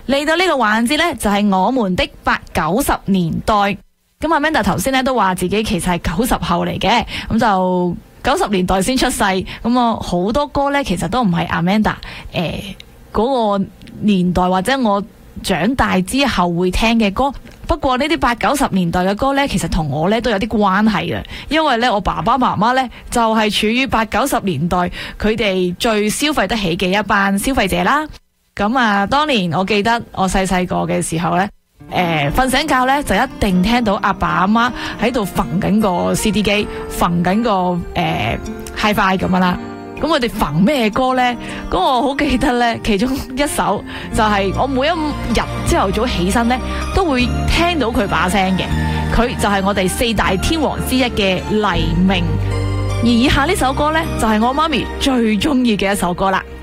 嚟到呢個環節呢，就係我們的80、90年代。咁阿 Manda 頭先呢都話自己其實係90後嚟嘅，咁就90年代先出世。咁我好多歌呢，其實都唔係阿 Manda 嗰個年代或者我長大之後會聽嘅歌。不過呢啲80、90年代嘅歌呢，其實同我呢都有啲關係嘅，因為呢我爸爸媽媽呢就係處於80、90年代佢哋最消費得起嘅一班消費者啦。咁啊，當年我記得我細個嘅時候呢，瞓醒覺呢就一定聽到阿爸阿媽喺度揈緊個 CD 機，揈緊個Hi-Fi 咁樣啦。咁我哋揈咩歌呢？咁我好記得呢，其中一首就係我每一日朝頭早起身呢都會聽到佢把聲嘅，佢就係我哋4大天王之一嘅黎明。而以下呢首歌呢，就係我媽咪最中意嘅一首歌啦。